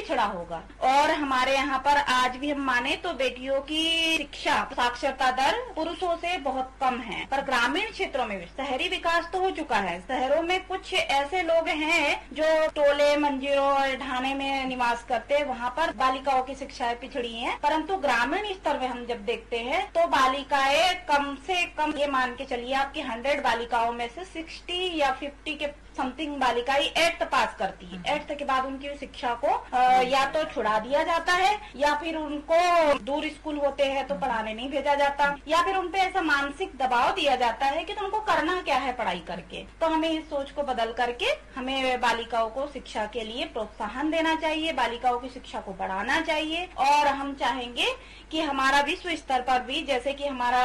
पिछड़ा होगा। और हमारे यहाँ पर आज भी हम माने तो बेटियों की शिक्षा साक्षरता दर पुरुषों से बहुत कम है, पर ग्रामीण क्षेत्रों में शहरी विकास तो हो चुका है। शहरों में कुछ ऐसे लोग हैं जो टोले मंजिलों और ढाने में निवास करते हैं, वहाँ पर बालिकाओं की शिक्षाएं पिछड़ी हैं, परंतु ग्रामीण स्तर में हम जब देखते हैं तो बालिकाएं कम से कम ये मान के चलिए आपकी 100 बालिकाओं में से 60 या 50 के समथिंग बालिकाएं 8th पास करती है। 8th के बाद उनकी शिक्षा को या तो छुड़ा दिया जाता है या फिर उनको दूर स्कूल होते हैं तो पढ़ाने नहीं भेजा जाता, या फिर उनपे ऐसा मानसिक दबाव दिया जाता है कि तुमको करना क्या है पढ़ाई करके। तो हमें इस सोच को बदल करके हमें बालिकाओं को शिक्षा के लिए प्रोत्साहन देना चाहिए, बालिकाओं की शिक्षा को बढ़ाना चाहिए। और हम चाहेंगे कि हमारा विश्व स्तर पर भी, जैसे कि हमारा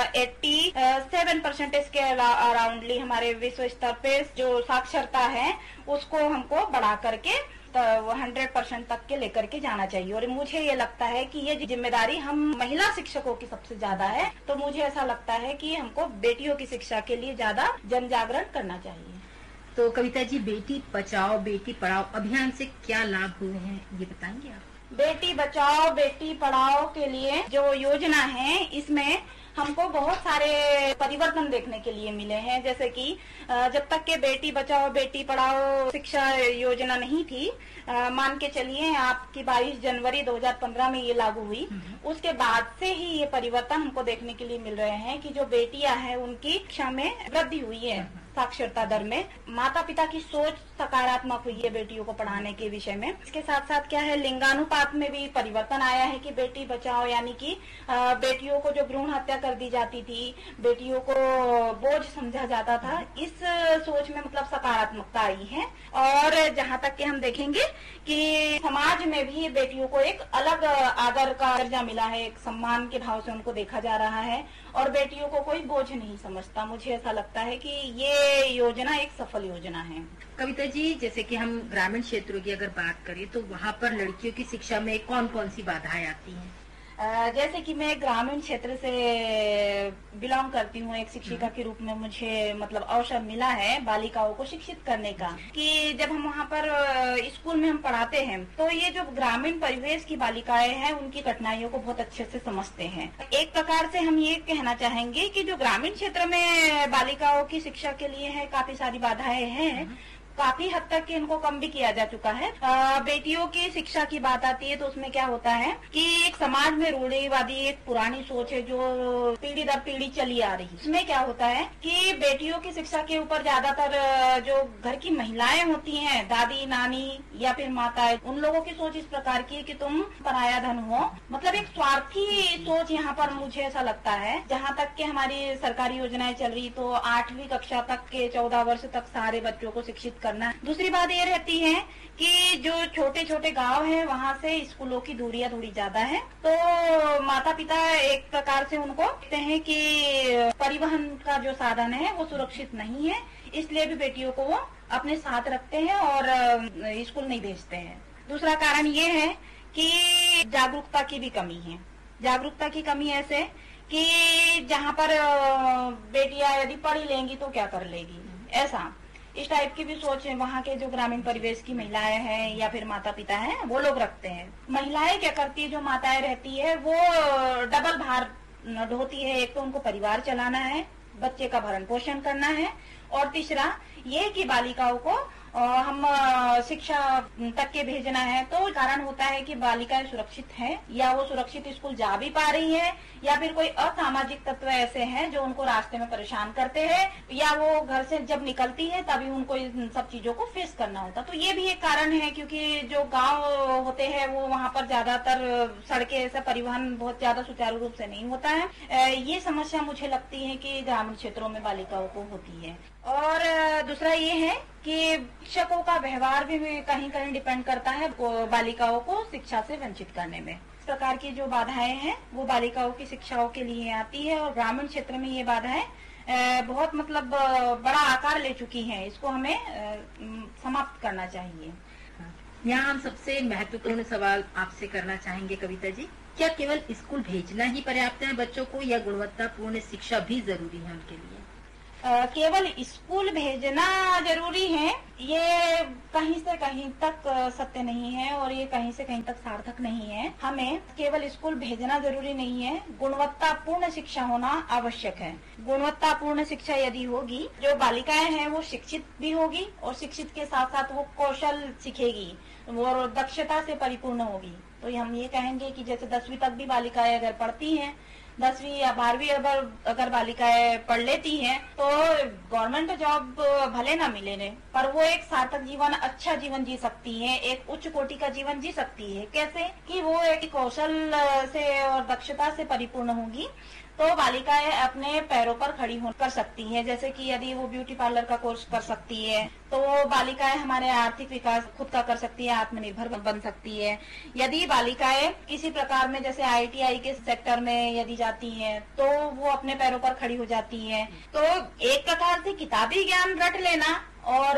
87% के अराउंडली हमारे विश्व स्तर पे जो साक्षरता है उसको हमको बढ़ा करके 100% तक के लेकर के जाना चाहिए। और मुझे ये लगता है कि ये जिम्मेदारी हम महिला शिक्षकों की सबसे ज्यादा है, तो मुझे ऐसा लगता है कि हमको बेटियों की शिक्षा के लिए ज्यादा जन जागरण करना चाहिए। तो कविता जी, बेटी बचाओ बेटी पढ़ाओ अभियान से क्या लाभ हुए हैं ये बताएंगे आप? बेटी बचाओ बेटी पढ़ाओ के लिए जो योजना है इसमें हमको बहुत सारे परिवर्तन देखने के लिए मिले हैं। जैसे कि जब तक के बेटी बचाओ बेटी पढ़ाओ शिक्षा योजना नहीं थी, मान के चलिए आपकी 22 जनवरी 2015 में ये लागू हुई, उसके बाद से ही ये परिवर्तन हमको देखने के लिए मिल रहे हैं कि जो बेटियां हैं उनकी शिक्षा में वृद्धि हुई है, साक्षरता दर में। माता पिता की सोच सकारात्मक हुई है बेटियों को पढ़ाने के विषय में। इसके साथ साथ क्या है, लिंगानुपात में भी परिवर्तन आया है कि बेटी बचाओ यानी कि बेटियों को जो भ्रूण हत्या कर दी जाती थी, बेटियों को बोझ समझा जाता था, इस सोच में मतलब सकारात्मकता आई है। और जहाँ तक कि हम देखेंगे कि समाज में भी बेटियों को एक अलग आदर का दर्जा मिला है, एक सम्मान के भाव से उनको देखा जा रहा है और बेटियों को कोई बोझ नहीं समझता। मुझे ऐसा लगता है कि ये योजना एक सफल योजना है। कविता जी, जैसे कि हम ग्रामीण क्षेत्रों की अगर बात करें तो वहाँ पर लड़कियों की शिक्षा में कौन कौन सी बाधाएं आती हैं? जैसे कि मैं ग्रामीण क्षेत्र से बिलोंग करती हूँ, एक शिक्षिका के रूप में मुझे मतलब अवसर मिला है बालिकाओं को शिक्षित करने का, कि जब हम वहाँ पर स्कूल में हम पढ़ाते हैं तो ये जो ग्रामीण परिवेश की बालिकाएं हैं उनकी कठिनाइयों को बहुत अच्छे से समझते हैं। एक प्रकार से हम ये कहना चाहेंगे कि जो ग्रामीण क्षेत्र में बालिकाओं की शिक्षा के लिए है काफी सारी बाधाएं हैं, काफी हद तक इनको कम भी किया जा चुका है। बेटियों की शिक्षा की बात आती है तो उसमें क्या होता है कि एक समाज में रूढ़िवादी एक पुरानी सोच है जो पीढ़ी दर पीढ़ी चली आ रही है। उसमें क्या होता है कि बेटियों की शिक्षा के ऊपर ज्यादातर जो घर की महिलाएं होती हैं, दादी नानी या फिर माताएं, उन लोगों की सोच इस प्रकार की है कि तुम पराया धन हो, मतलब एक स्वार्थी सोच यहाँ पर मुझे ऐसा लगता है। जहाँ तक कि हमारी सरकारी योजनाएं चल रही तो 8वीं कक्षा तक के 14 वर्ष तक सारे बच्चों को शिक्षित करना। दूसरी बात ये रहती है कि जो छोटे छोटे गांव हैं वहाँ से स्कूलों की दूरियां थोड़ी ज्यादा है, तो माता पिता एक प्रकार से उनको कहते हैं कि परिवहन का जो साधन है वो सुरक्षित नहीं है, इसलिए भी बेटियों को वो अपने साथ रखते हैं और स्कूल नहीं भेजते हैं। दूसरा कारण ये है कि जागरूकता की भी कमी है। जागरूकता की कमी ऐसे कि जहाँ पर बेटियां यदि पढ़ी लेंगी तो क्या कर लेगी, ऐसा इस टाइप की भी सोच है वहाँ के जो ग्रामीण परिवेश की महिलाएं हैं या फिर माता पिता हैं वो लोग रखते हैं। महिलाएं क्या करती है, जो माताएं रहती है वो डबल भार ढोती है। एक तो उनको परिवार चलाना है, बच्चे का भरण पोषण करना है, और तीसरा ये कि बालिकाओं को हम शिक्षा तक के भेजना है। तो कारण होता है कि बालिकाएं सुरक्षित हैं या वो सुरक्षित स्कूल जा भी पा रही है, या फिर कोई असामाजिक तत्व ऐसे हैं जो उनको रास्ते में परेशान करते हैं, या वो घर से जब निकलती है तभी उनको इन सब चीजों को फेस करना होता। तो ये भी एक कारण है, क्योंकि जो गांव होते हैं वो वहाँ पर ज्यादातर सड़कें ऐसा परिवहन बहुत ज्यादा सुचारू रूप से नहीं होता है। ये समस्या मुझे लगती है कि ग्रामीण क्षेत्रों में बालिकाओं को होती है। और दूसरा ये है कि शिक्षकों का व्यवहार भी कहीं कहीं डिपेंड करता है बालिकाओं को शिक्षा से वंचित करने में। इस प्रकार की जो बाधाएं हैं वो बालिकाओं की शिक्षाओं के लिए आती है, और ग्रामीण क्षेत्र में ये बाधाएं बहुत मतलब बड़ा आकार ले चुकी हैं। इसको हमें समाप्त करना चाहिए। यहाँ हम सबसे महत्वपूर्ण सवाल आपसे करना चाहेंगे कविता जी, क्या केवल स्कूल भेजना ही पर्याप्त है बच्चों को, या गुणवत्तापूर्ण शिक्षा भी जरूरी है उनके लिए? केवल स्कूल भेजना जरूरी है, ये कहीं से कहीं तक सत्य नहीं है और ये कहीं से कहीं तक सार्थक नहीं है। हमें केवल स्कूल भेजना जरूरी नहीं है, गुणवत्तापूर्ण शिक्षा होना आवश्यक है। गुणवत्तापूर्ण शिक्षा यदि होगी, जो बालिकाएं हैं वो शिक्षित भी होगी और शिक्षित के साथ साथ वो कौशल सीखेगी और दक्षता से परिपूर्ण होगी। तो हम ये कहेंगे कि जैसे 10वीं तक भी बालिकाएं अगर पढ़ती हैं, 10वीं या 12वीं अगर बालिकाएं पढ़ लेती हैं, तो गवर्नमेंट जॉब भले ना मिले ने, पर वो एक सार्थक जीवन, अच्छा जीवन जी सकती हैं, एक उच्च कोटि का जीवन जी सकती है। कैसे कि वो एक कौशल से और दक्षता से परिपूर्ण होगी, तो बालिकाएं अपने पैरों पर खड़ी कर सकती हैं। जैसे कि यदि वो ब्यूटी पार्लर का कोर्स कर सकती है, तो वो बालिकाएं हमारे आर्थिक विकास खुद का कर सकती है, आत्मनिर्भर बन सकती है। यदि बालिकाएं किसी प्रकार में जैसे ITI के सेक्टर में यदि जाती हैं, तो वो अपने पैरों पर खड़ी हो जाती हैं। तो एक प्रकार से किताबी ज्ञान रट लेना और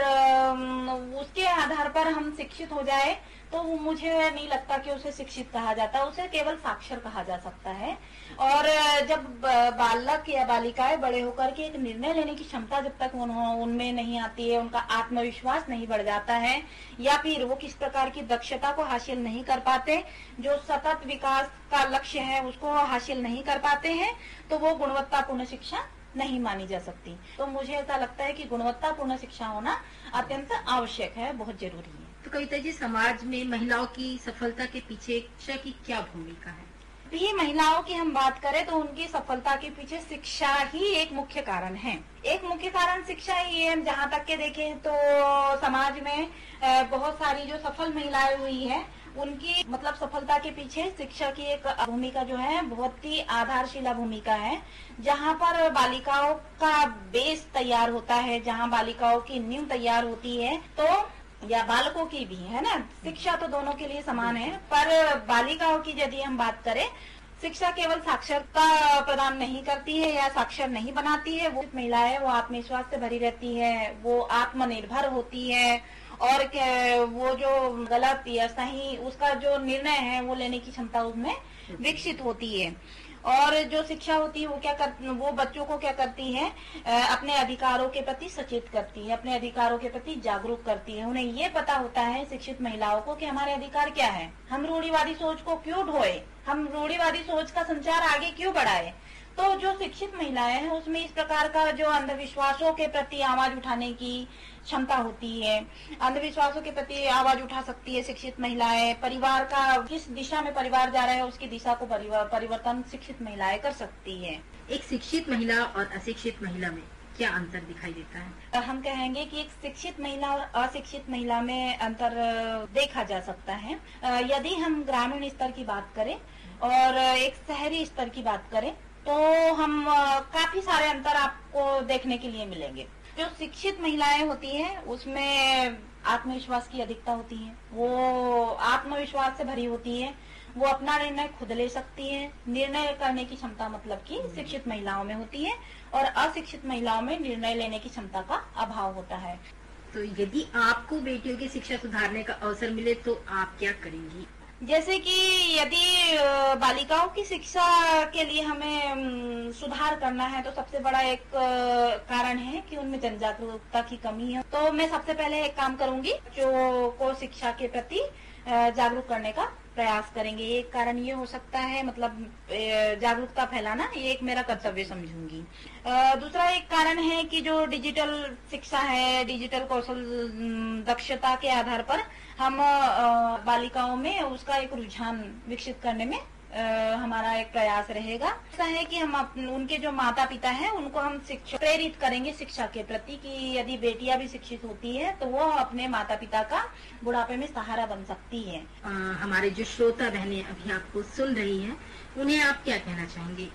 उसके आधार पर हम शिक्षित हो जाए, तो मुझे नहीं लगता कि उसे शिक्षित कहा जाता, उसे केवल साक्षर कहा जा सकता है। और जब बालक या बालिकाएं बड़े होकर के एक निर्णय लेने की क्षमता जब तक उनमें नहीं आती है, उनका आत्मविश्वास नहीं बढ़ जाता है, या फिर वो किस प्रकार की दक्षता को हासिल नहीं कर पाते, जो सतत विकास का लक्ष्य है उसको हासिल नहीं कर पाते हैं, तो वो गुणवत्तापूर्ण शिक्षा नहीं मानी जा सकती। तो मुझे ऐसा लगता है कि गुणवत्तापूर्ण शिक्षा होना अत्यंत आवश्यक है, बहुत जरूरी है। तो कविता जी, समाज में महिलाओं की सफलता के पीछे शिक्षा की क्या भूमिका है? भी महिलाओं की हम बात करें तो उनकी सफलता के पीछे शिक्षा ही एक मुख्य कारण है। एक मुख्य कारण शिक्षा ही है। जहाँ तक के देखें तो समाज में बहुत सारी जो सफल महिलाएं हुई है, उनकी मतलब सफलता के पीछे शिक्षा की एक भूमिका जो है बहुत ही आधारशिला भूमिका है। जहाँ पर बालिकाओं का बेस तैयार होता है, जहाँ बालिकाओं की नींव तैयार होती है, तो या बालकों की भी है ना, शिक्षा तो दोनों के लिए समान है, पर बालिकाओं की यदि हम बात करें, शिक्षा केवल साक्षरता प्रदान नहीं करती है या साक्षर नहीं बनाती है। वो महिला है, वो आत्मविश्वास से भरी रहती है, वो आत्मनिर्भर होती है और वो जो गलत या सही उसका जो निर्णय है वो लेने की क्षमता उसमें विकसित होती है। और जो शिक्षा होती है वो बच्चों को क्या करती है, अपने अधिकारों के प्रति सचेत करती है, अपने अधिकारों के प्रति जागरूक करती है। उन्हें ये पता होता है शिक्षित महिलाओं को कि हमारे अधिकार क्या है, हम रूढ़िवादी सोच को क्यों ढोए, हम रूढ़िवादी सोच का संचार आगे क्यों बढ़ाए। तो जो शिक्षित महिलाएं हैं उसमें इस प्रकार का जो अंधविश्वासों के प्रति आवाज उठाने की क्षमता होती है, अंधविश्वासों के प्रति आवाज उठा सकती है शिक्षित महिलाएं। परिवार का किस दिशा में परिवार जा रहा है उसकी दिशा को परिवर्तन शिक्षित महिलाएं कर सकती है। एक शिक्षित महिला और अशिक्षित महिला में क्या अंतर दिखाई देता है? हम कहेंगे कि एक शिक्षित महिला और अशिक्षित महिला में अंतर देखा जा सकता है। यदि हम ग्रामीण स्तर की बात करें और एक शहरी स्तर की बात करें, तो हम काफी सारे अंतर आपको देखने के लिए मिलेंगे। जो शिक्षित महिलाएं होती हैं उसमें आत्मविश्वास की अधिकता होती है, वो आत्मविश्वास से भरी होती है, वो अपना निर्णय खुद ले सकती है। निर्णय करने की क्षमता मतलब कि शिक्षित महिलाओं में होती है और अशिक्षित महिलाओं में निर्णय लेने की क्षमता का अभाव होता है। तो यदि आपको बेटियों की शिक्षा सुधारने का अवसर मिले तो आप क्या करेंगी? जैसे कि यदि बालिकाओं की शिक्षा के लिए हमें सुधार करना है, तो सबसे बड़ा एक कारण है कि उनमें जनजागरूकता की कमी है। तो मैं सबसे पहले एक काम करूंगी, जो को शिक्षा के प्रति जागरूक करने का प्रयास करेंगे। एक कारण ये हो सकता है, मतलब जागरूकता फैलाना, ये एक मेरा कर्तव्य समझूंगी। दूसरा एक कारण है कि जो डिजिटल शिक्षा है, डिजिटल कौशल दक्षता के आधार पर हम बालिकाओं में उसका एक रुझान विकसित करने में हमारा एक प्रयास रहेगा। ऐसा है कि हम उनके जो माता पिता हैं उनको हम शिक्षा प्रेरित करेंगे शिक्षा के प्रति, कि यदि बेटियां भी शिक्षित होती है तो वो अपने माता पिता का बुढ़ापे में सहारा बन सकती है। हमारे जो श्रोता बहनें अभी आपको सुन रही हैं, उन्हें आप क्या कहना चाहेंगे?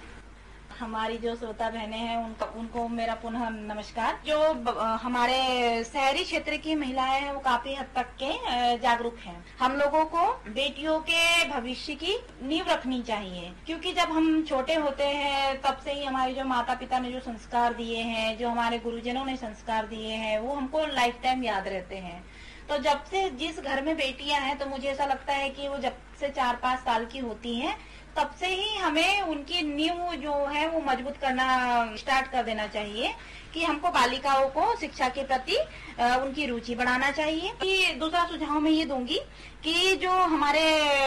हमारी जो श्रोता बहनें हैं उनको मेरा पुनः नमस्कार। जो हमारे शहरी क्षेत्र की महिलाएं हैं वो काफी हद तक के जागरूक हैं। हम लोगों को बेटियों के भविष्य की नींव रखनी चाहिए, क्योंकि जब हम छोटे होते हैं तब से ही हमारे जो माता पिता ने जो संस्कार दिए हैं, जो हमारे गुरुजनों ने संस्कार दिए हैं, वो हमको लाइफ टाइम याद रहते हैं। तो जब से जिस घर में बेटियां हैं, तो मुझे ऐसा लगता है कि वो जब से 4-5 साल की होती हैं तब से ही हमें उनकी नींव जो है वो मजबूत करना स्टार्ट कर देना चाहिए कि हमको बालिकाओं को शिक्षा के प्रति उनकी रुचि बढ़ाना चाहिए। कि दूसरा सुझाव मैं ये दूंगी कि जो हमारे